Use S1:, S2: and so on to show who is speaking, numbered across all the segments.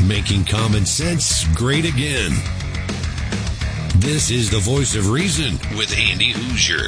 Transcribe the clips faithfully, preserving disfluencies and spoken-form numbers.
S1: making common sense great again. This is the Voice of Reason with Andy Hoosier.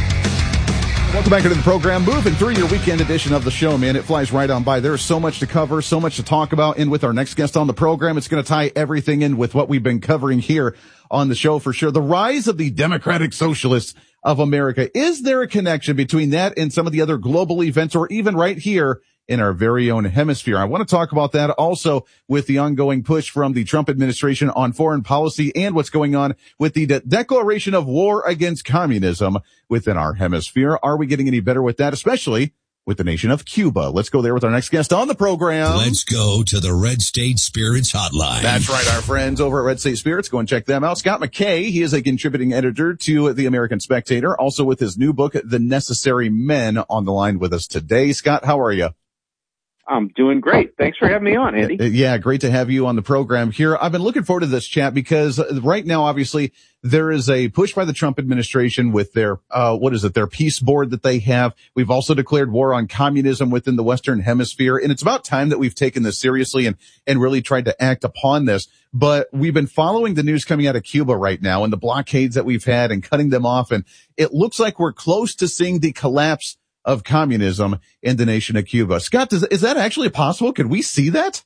S2: Welcome back into the program. Moving through your weekend edition of the show, man. It flies right on by. There's so much to cover, so much to talk about. And with our next guest on the program, it's going to tie everything in with what we've been covering here on the show for sure. The rise of the Democratic Socialists of America. Is there a connection between that and some of the other global events, or even right here in our very own hemisphere? I want to talk about that also with the ongoing push from the Trump administration on foreign policy and what's going on with the de- declaration of war against communism within our hemisphere. Are we getting any better with that, especially with the nation of Cuba? Let's go there with our next guest on the program.
S1: Let's go to the Red State Spirits Hotline.
S2: That's right, our friends over at Red State Spirits. Go and check them out. Scott McKay, he is a contributing editor to the American Spectator, also with his new book, The Necessary Men, on the line with us today. Scott, how are you?
S3: I'm doing great. Thanks for having me on, Andy.
S2: Yeah, great to have you on the program here. I've been looking forward to this chat because right now, obviously, there is a push by the Trump administration with their, uh, what is it, their peace board that they have. We've also declared war on communism within the Western Hemisphere. And it's about time that we've taken this seriously and, and really tried to act upon this. But we've been following the news coming out of Cuba right now and the blockades that we've had and cutting them off. And it looks like we're close to seeing the collapse of communism in the nation of Cuba. Scott, does, is that actually possible? Could we see that?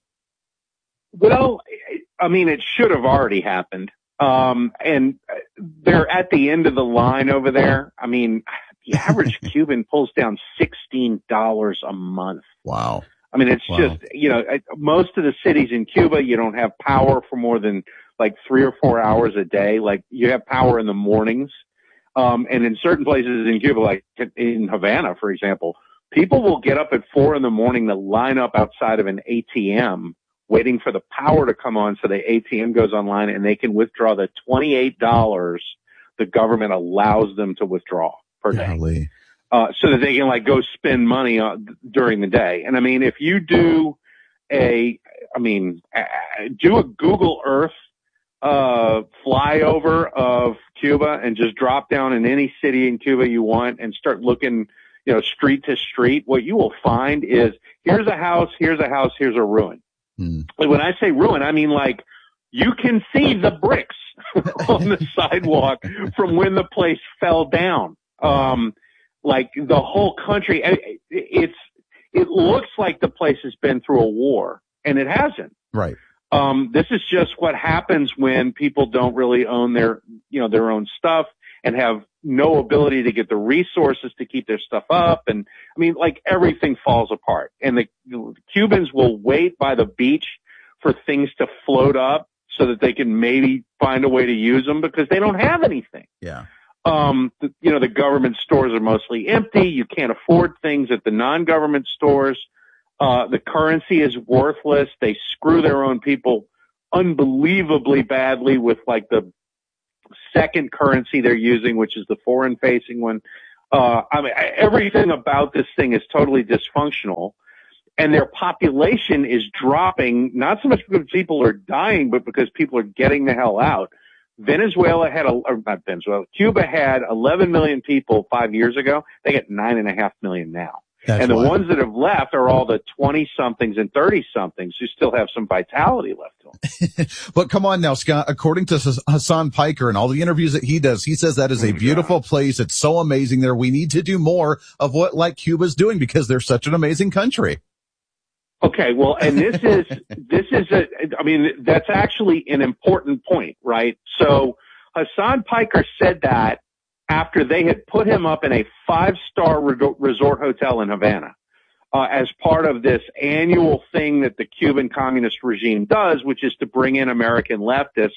S3: Well, I mean, it should have already happened. Um, and they're at the end of the line over there. I mean, the average Cuban pulls down sixteen dollars a month.
S2: Wow.
S3: I mean, it's
S2: wow.
S3: just, you know, most of the cities in Cuba, you don't have power for more than like three or four hours a day. Like, you have power in the mornings. Um, and in certain places in Cuba, like in Havana, for example, people will get up at four in the morning to line up outside of an A T M waiting for the power to come on so the A T M goes online and they can withdraw the twenty-eight dollars the government allows them to withdraw per day.
S2: Golly.
S3: Uh, so that they can like go spend money on, during the day. And I mean, if you do a, I mean, do a Google Earth uh, flyover of Cuba and just drop down in any city in Cuba you want and start looking, you know, street to street, what you will find is here's a house, here's a house, here's a ruin. Hmm. Like when I say ruin, I mean like you can see the bricks on the sidewalk from when the place fell down. Um, like the whole country, it's, it looks like the place has been through a war and it hasn't.
S2: Right.
S3: Um, this is just what happens when people don't really own their, you know, their own stuff and have no ability to get the resources to keep their stuff up. And I mean, like everything falls apart and the, the Cubans will wait by the beach for things to float up so that they can maybe find a way to use them because they don't have anything.
S2: Yeah.
S3: Um, the, you know, the government stores are mostly empty. You can't afford things at the non-government stores. Uh, the currency is worthless. They screw their own people unbelievably badly with like the second currency they're using, which is the foreign facing one. Uh, I mean, everything about this thing is totally dysfunctional and their population is dropping, not so much because people are dying, but because people are getting the hell out. Venezuela had, a, or not Venezuela, Cuba had eleven million people five years ago. They get nine and a half million now.
S2: That's
S3: and the
S2: wild.
S3: ones that have left are all the twenty-somethings and thirty-somethings who still have some vitality left to them.
S2: But come on now, Scott, according to Hassan Piker and all the interviews that he does, he says that is a beautiful place. It's so amazing there. We need to do more of what like Cuba's doing because they're such an amazing country.
S3: Okay, well, and this is, this is a, I mean, that's actually an important point, right? So Hassan Piker said that after they had put him up in a five-star re- resort hotel in Havana, uh, as part of this annual thing that the Cuban communist regime does, which is to bring in American leftists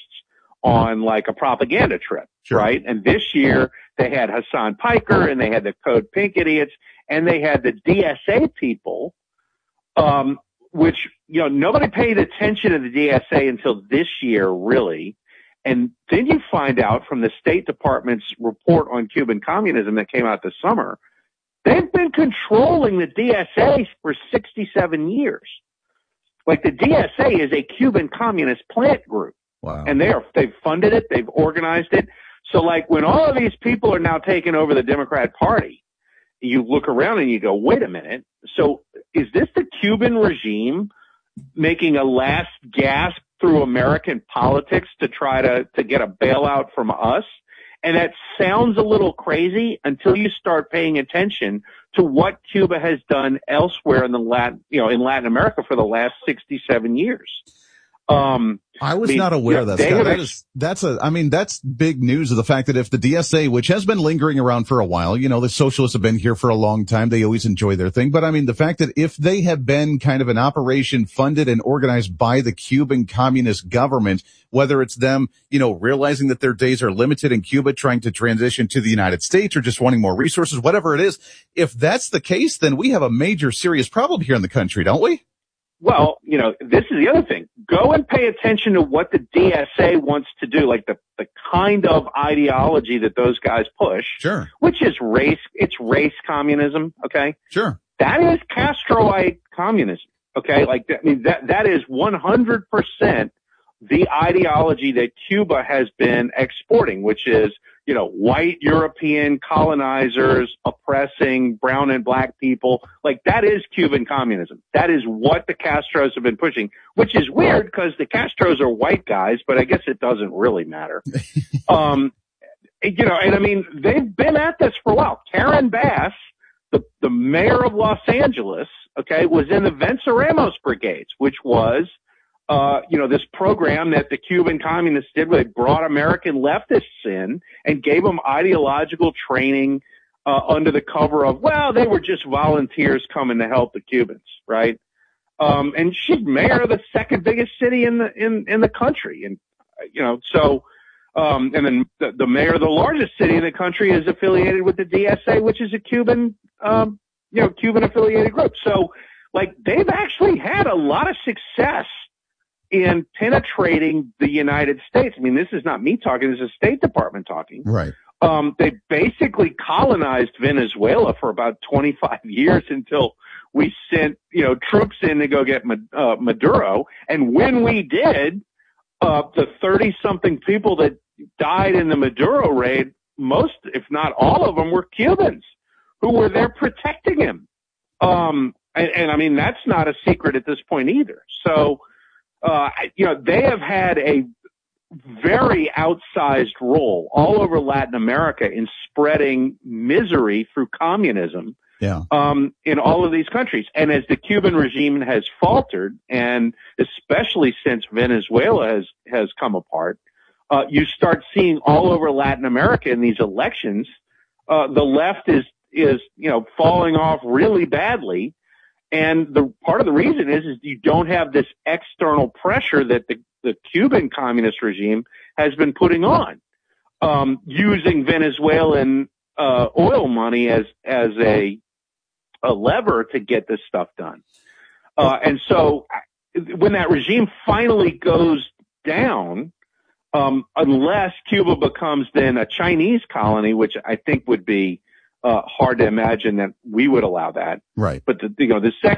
S3: on like a propaganda trip,
S2: sure.
S3: right? And this year they had Hassan Piker and they had the Code Pink idiots and they had the D S A people, um, which, you know, nobody paid attention to the D S A until this year, really. And then you find out from the State Department's report on Cuban communism that came out this summer, they've been controlling the D S A for sixty-seven years. Like the D S A is a Cuban communist plant group.
S2: Wow.
S3: And they are, they've funded it, they've organized it. So like when all of these people are now taking over the Democrat Party, you look around and you go, wait a minute. So is this the Cuban regime making a last gasp through American politics to try to, to get a bailout from us. And that sounds a little crazy until you start paying attention to what Cuba has done elsewhere in the Latin, you know, in Latin America for the last sixty-seven years. Um,
S2: I was
S3: I mean,
S2: not aware
S3: yeah,
S2: of that,
S3: they
S2: Scott.
S3: have
S2: That
S3: ex-
S2: is, that's a, I mean, that's big news of the fact that if the D S A, which has been lingering around for a while, you know, the socialists have been here for a long time. They always enjoy their thing. But I mean, the fact that if they have been kind of an operation funded and organized by the Cuban Communist government, whether it's them, you know, realizing that their days are limited in Cuba, trying to transition to the United States or just wanting more resources, whatever it is, if that's the case, then we have a major serious problem here in the country, don't we?
S3: Well, you know, this is the other thing. Go and pay attention to what the D S A wants to do, like the, the kind of ideology that those guys push.
S2: Sure.
S3: Which is race, it's race communism, okay?
S2: Sure.
S3: That is Castroite communism, okay? Like, I mean, that, that is one hundred percent the ideology that Cuba has been exporting, which is, you know, white European colonizers oppressing brown and black people. Like, that is Cuban communism. That is what the Castros have been pushing, which is weird because the Castros are white guys, but I guess it doesn't really matter. um, you know, and I mean, they've been at this for a while. Karen Bass, the, the mayor of Los Angeles, okay, was in the Venceremos Brigades, which was, Uh, you know, this program that the Cuban communists did where they brought American leftists in and gave them ideological training, uh, under the cover of, well, they were just volunteers coming to help the Cubans, right? Um, and she's mayor of the second biggest city in the, in, in the country. And, you know, so, um, and then the, the mayor of the largest city in the country is affiliated with the D S A, which is a Cuban, um, you know, Cuban affiliated group. So, like, they've actually had a lot of success in penetrating the United States. I mean, this is not me talking, this is State Department talking.
S2: Right.
S3: Um, they basically colonized Venezuela for about twenty-five years until we sent, you know, troops in to go get uh, Maduro. And when we did, uh, the thirty something people that died in the Maduro raid, most, if not all of them, were Cubans who were there protecting him. Um, and, and I mean, that's not a secret at this point either. So, Uh, you know, they have had a very outsized role all over Latin America in spreading misery through communism,
S2: yeah.
S3: um, in all of these countries. And as the Cuban regime has faltered, and especially since Venezuela has, has come apart, uh, you start seeing all over Latin America in these elections, uh, the left is, is, you know, falling off really badly. And the part of the reason is, is you don't have this external pressure that the, the Cuban communist regime has been putting on, um, using Venezuelan, uh, oil money as, as a, a lever to get this stuff done. Uh, and so when that regime finally goes down, um, unless Cuba becomes then a Chinese colony, which I think would be, uh, hard to imagine that we would allow that.
S2: Right.
S3: But the, you know, the second